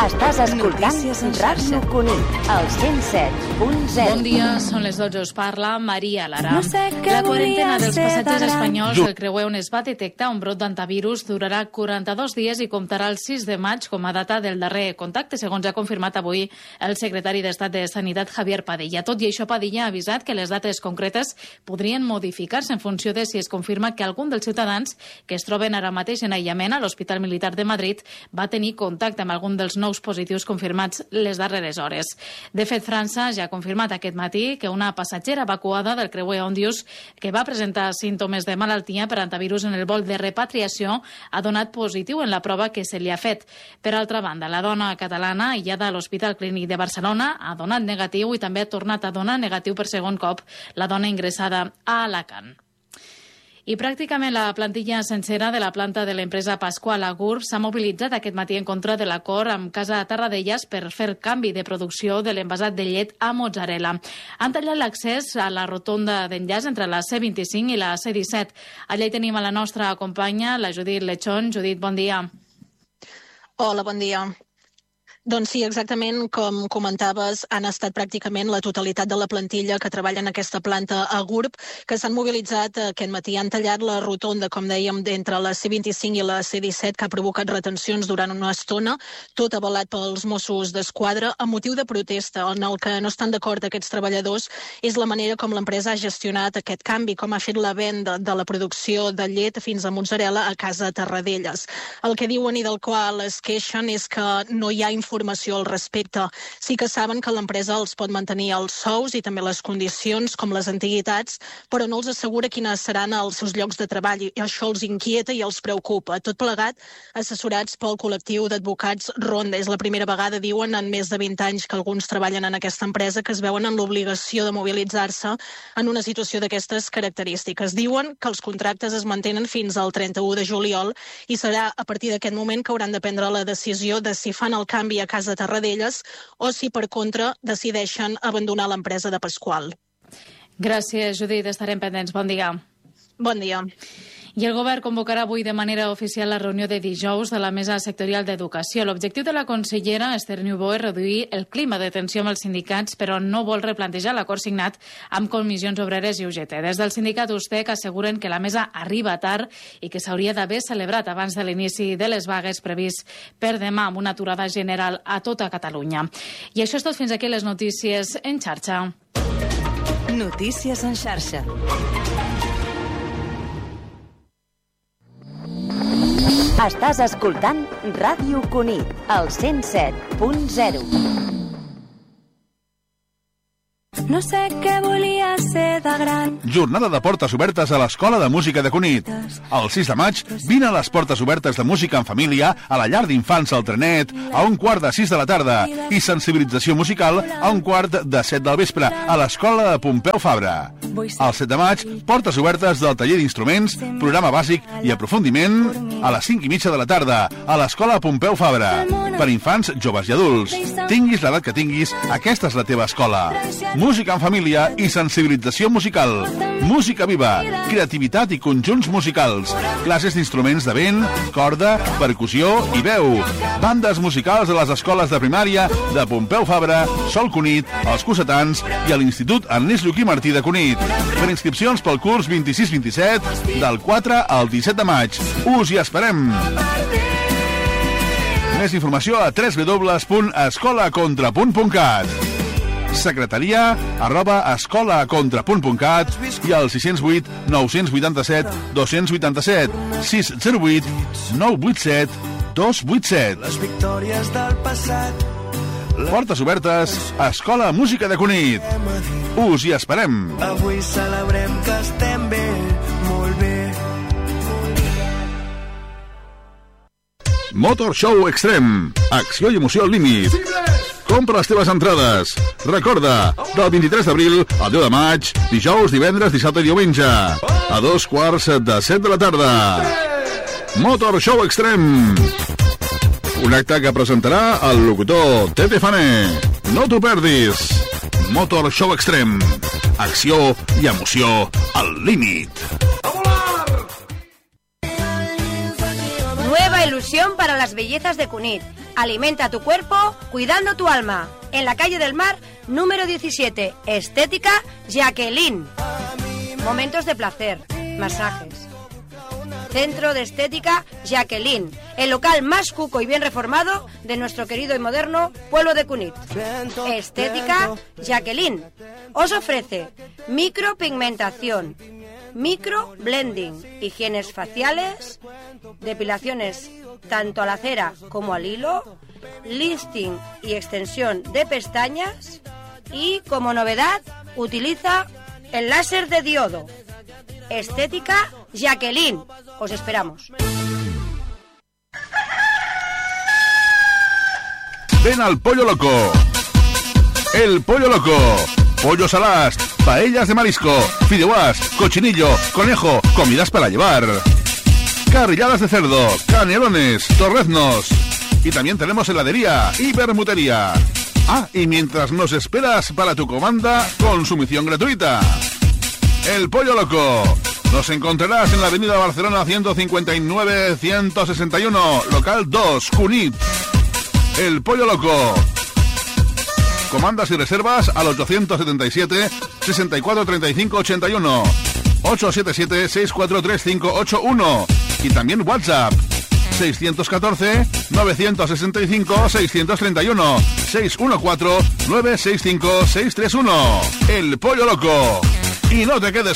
Estàs escoltant Ràdio Cunit, al 107.0. Bon dia, són les 12, us parla Maria Lara. La quarantena dels passatgers espanyols del creuer on es va detectar un brot d'antivirus durarà 42 dies i comptarà el 6 de maig com a data del darrer contacte, segons ha confirmat avui el secretari d'Estat de Sanitat, Javier Padilla. Tot i això, Padilla ha avisat que les dates concretes podrien modificar-se en funció de si es confirma que algun dels ciutadans que es troben ara mateix en aïllament a l'Hospital Militar de Madrid va tenir contacte amb algun dels nous positius confirmats les darreres hores. De fet, França ja ha confirmat aquest matí que una passatgera evacuada del creuer Ondius que va presentar símptomes de malaltia per antivirus en el vol de repatriació ha donat positiu en la prova que se li ha fet. Per altra banda, la dona catalana aïllada a l'Hospital Clínic de Barcelona ha donat negatiu i també ha tornat a donar negatiu per segon cop la dona ingressada a Alacant. I pràcticament la plantilla sencera de la planta de l'empresa Pascual Agurb s'ha mobilitzat aquest matí en contra de l'acord amb Casa Tarradellas per fer canvi de producció de l'envasat de llet a mozzarella. Han tallat l'accés a la rotonda d'enllaç entre la C25 i la C17. Allà hi tenim a la nostra companya, la Judit Lechón. Judit, bon dia. Hola, bon dia. Doncs sí, exactament com comentaves, han estat pràcticament la totalitat de la plantilla que treballa en aquesta planta a Gurb, que s'han mobilitzat aquest matí. Han tallat la rotonda, com dèiem, entre la C25 i la C17, que ha provocat retencions durant una estona, tot avalat pels Mossos d'Esquadra, a motiu de protesta. En el que no estan d'acord aquests treballadors és la manera com l'empresa ha gestionat aquest canvi, com ha fet la venda de la producció de llet fins a mozzarella a Casa Tarradellas. El que diuen i del qual es queixen és que no hi ha informació al respecte. Sí que saben que l'empresa els pot mantenir els sous i també les condicions com les antiguitats, però no els assegura quines seran els seus llocs de treball i això els inquieta i els preocupa. Tot plegat, assessorats pel col·lectiu d'advocats Ronda. És la primera vegada, diuen, en més de 20 anys que alguns treballen en aquesta empresa que es veuen en l'obligació de mobilitzar-se en una situació d'aquestes característiques. Diuen que els contractes es mantenen fins al 31 de juliol i serà a partir d'aquest moment que hauran de prendre la decisió de si fan el canvi a Casa Tarradellas o si, per contra, decideixen abandonar l'empresa de Pasqual. Gràcies, Judit. Estarem pendents. Bon dia. Bon dia. I el govern convocarà avui de manera oficial la reunió de dijous de la Mesa Sectorial d'Educació. L'objectiu de la consellera Esther Niubó és reduir el clima de tensió amb els sindicats, però no vol replantejar l'acord signat amb Comissions Obreres i UGT. Des del sindicat USTEC asseguren que la mesa arriba tard i que s'hauria d'haver celebrat abans de l'inici de les vagues previst per demà amb una aturada general a tota Catalunya. I això és tot. Fins aquí les notícies en xarxa. Notícies en xarxa. Estàs escoltant Ràdio Cunit, al 107.0. No sé què volia ser de gran. Jornada de portes obertes a l'Escola de Música de Cunit. El 6 de maig, vine a les portes obertes de música en família a la llar d'infants al Trenet a 5:45 de la tarda i sensibilització musical a 5:45 del vespre a l'Escola de Pompeu Fabra. El 7 de maig, portes obertes del taller d'instruments, programa bàsic i aprofundiment a les 5:30 de la tarda a l'Escola Pompeu Fabra. Per infants, joves i adults. Tinguis l'edat que tinguis, aquesta és la teva escola. Música en família i sensibilització musical. Música viva, creativitat i conjunts musicals. Classes d'instruments de vent, corda, percussió i veu. Bandes musicals a les escoles de primària de Pompeu Fabra, Sol Cunit, els Cossetans i a l'Institut Ernest Lluquí Martí de Cunit. Per inscripcions pel curs 26-27 del 4 al 17 de maig. Us hi esperem! Més informació a www.escolacontrapunt.cat. secretaria@escolacontrapunt.cat i al 608 987 287 608 987 287. Les victòries del passat. Portes obertes a Escola Música de Cunit. Us hi esperem. Avui celebrem que estem bé, molt bé. Motor Show Extreme. Acció i emoció al límit. Compra les teves entrades. Recorda, del 23 d'abril al 10 de maig, dijous, divendres, dissabte i diumenge, a 2:45 de la tarda. Motor Show Extreme. Un acte que presentarà el locutor Tete Fané. No t'ho perdis. Motor Show Extreme. Acció i emoció al límit. Nueva ilusión. Solución para las bellezas de Cunit. Alimenta tu cuerpo cuidando tu alma. En la calle del Mar, número 17. Estética Jacqueline. Momentos de placer. Masajes. Centro de Estética Jacqueline, el local más cuco y bien reformado de nuestro querido y moderno pueblo de Cunit. Estética Jacqueline os ofrece micropigmentación, microblending, higienes faciales, depilaciones tanto a la cera como al hilo, lifting y extensión de pestañas y, como novedad, utiliza el láser de diodo. Estética Jacqueline. Os esperamos. Ven al Pollo Loco. El Pollo Loco. Pollos alas, paellas de marisco, fideuás, cochinillo, conejo, comidas para llevar. Carrilladas de cerdo, canelones, torreznos. Y también tenemos heladería y bermutería. Ah, y mientras nos esperas para tu comanda, consumición gratuita. El Pollo Loco. Nos encontrarás en la avenida Barcelona 159-161, local 2, Cunit. El Pollo Loco. Comandas y reservas al 877 64 35 81, 877 6435 81 y también WhatsApp 614 965 631 614 965 631. El Pollo Loco. Y no te quedes